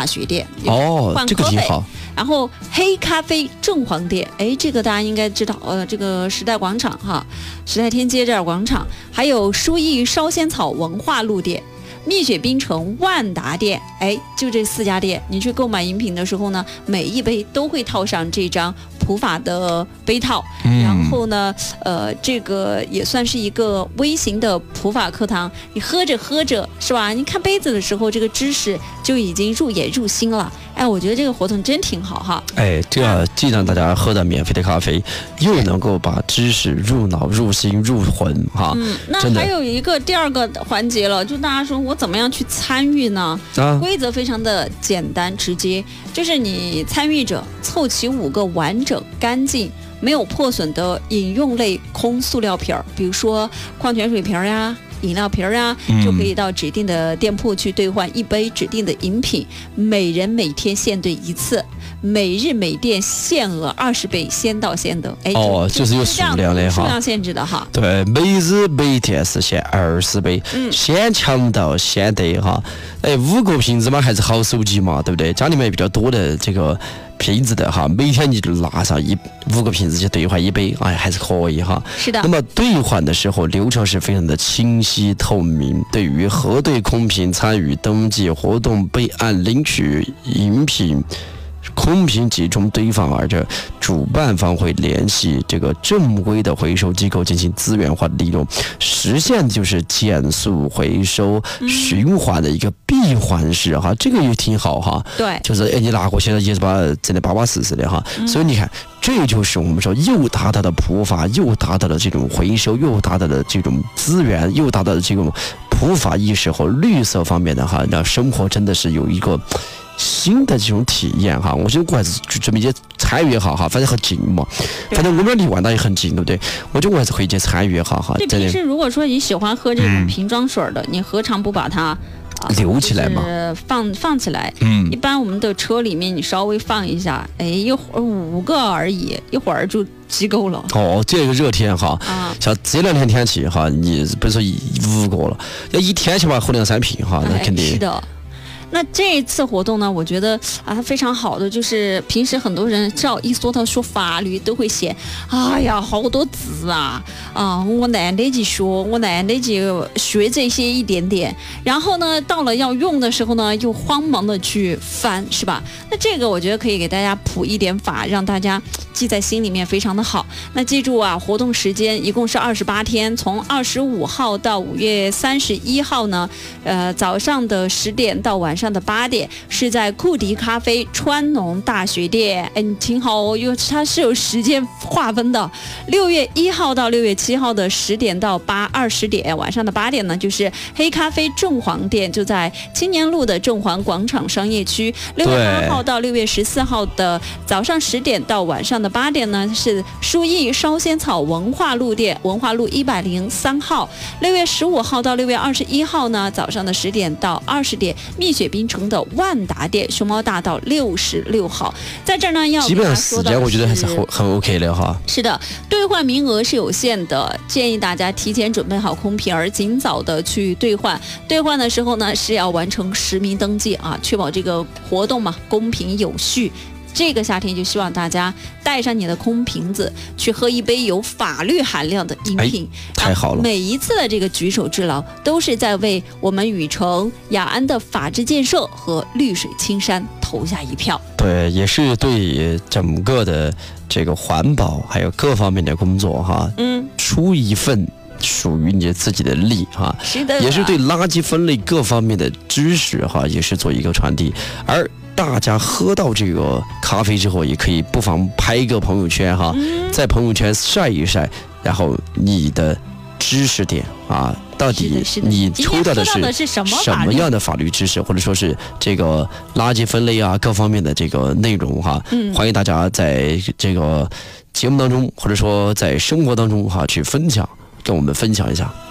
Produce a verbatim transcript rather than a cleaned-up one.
大学店。 哦，这个挺好。 然后黑咖啡正黄店，哎，这个大家应该知道，呃，这个时代广场哈，时代天街这儿广场，还有书艺烧仙草文化路店。蜜雪冰城万达店，哎，就这四家店，你去购买饮品的时候呢，每一杯都会套上这张普法的杯套， 嗯、 然后呢，呃，这个也算是一个微型的普法课堂。你喝着喝着，是吧？你看杯子的时候，这个知识就已经入眼入心了。哎，我觉得这个活动真挺好哈。 哎，这样既让大家喝到免费的咖啡，又能够把知识入脑、入心、入魂哈。 嗯，那还有一个第二个环节了，就大家说我怎么样去参与呢？啊，规则非常的简单直接，就是你参与者凑齐五个完整、干净、没有破损的饮用类空塑料瓶儿，比如说矿泉水瓶呀、饮料瓶啊，就可以到指定的店铺去兑换一杯指定的饮品，每人每天限兑一次，每日每店限额二十杯，先到先得。哎， 哦，就是有数量的哈， 数量限制的哈。 对，每日每天是限二十杯，嗯，先抢到先得哈。哎，五个瓶子嘛，还是好手机嘛，对不对？家里面比较多的这个瓶子的哈，每天你就拿上一五个瓶子去兑换一杯，哎，还是可以哈。 是的。 那么兑换的时候流程是非常的清晰透明，对于核对空瓶参与登记活动备案领取饮品空瓶集中堆放，而这主办方会联系这个正规的回收机构进行资源化的利用，实现就是减速回收循环的一个闭环式哈，这个也挺好哈。 对， 就是哎，你拿过去了也是把真的巴巴适适的哈。嗯、所以你看，这就是我们说又达到了普法，又达到了这种回收，又达到了这种资源，又达到了这种普法意识和绿色方面的哈，让生活真的是有一个新的这种体验哈。我觉得我还是准备去参与一下哈，反正很近嘛，反正我们离万达也很近，对不对？我觉得我还是可以去参与一下哈。 对，平时如果说你喜欢喝这种瓶装水的，嗯、你何尝不把它留起来嘛， 就是放放起来。 嗯， 一般我们的车里面你稍微放一下，哎，一会儿五个而已，一会儿就机够了。 哦，这个热天哈，啊、像这两天天气哈，你比如说五个了，要一天起码喝两三瓶哈，那肯定、 哎、是的。那这一次活动呢，我觉得啊，它非常好的就是平时很多人只要一说到说法律，都会写，哎呀，好多字啊啊，我懒得去学，我懒得去学这些一点点。然后呢，到了要用的时候呢，又慌忙的去翻，是吧？那这个我觉得可以给大家普一点法，让大家记在心里面，非常的好。那记住啊，活动时间一共是二十八天，从二十五号到五月三十一号呢，呃，早上的十点到晚上的八点是在库迪咖啡川农大学店。哎，你听好哦，因为它是有时间划分的。六月一号到六月七号的十点到八二十点，晚上的八点呢，就是黑咖啡正黄店，就在青年路的正黄广场商业区。六月八号到六月十四号的早上十点到晚上的八点呢，是书艺烧仙草文化路店，文化路一百零三号。六月十五号到六月二十一号呢，早上的十点到二十点，蜜雪冰城的万达店，熊猫大道六十六号。在这儿呢，要基本上时间我觉得还是很很 OK 的哈。 是的，兑换名额是有限的，建议大家提前准备好空瓶儿，尽早的去兑换。兑换的时候呢，是要完成实名登记啊，确保这个活动嘛公平有序。这个夏天就希望大家带上你的空瓶子去喝一杯有法律含量的饮品， 哎、太好了！ 每一次的这个举手之劳，都是在为我们禹城雅安的法治建设和绿水青山投下一票。 对，也是对整个的这个环保还有各方面的工作哈，嗯，出一份属于你自己的力哈， 是的， 也是对垃圾分类各方面的知识哈，也是做一个传递。而大家喝到这个咖啡之后，也可以不妨拍一个朋友圈哈，嗯、在朋友圈晒一晒，然后你的知识点啊，到底你抽到的是什么样的法律知识，或者说是这个垃圾分类啊各方面的这个内容哈，嗯、欢迎大家在这个节目当中，或者说在生活当中哈去分享，跟我们分享一下。